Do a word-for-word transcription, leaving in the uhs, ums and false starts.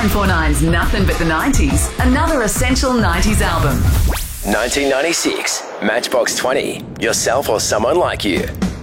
nine four nine's Nothing But the nineties, another essential nineties album. nineteen ninety-six, Matchbox twenty, Yourself or Someone Like You.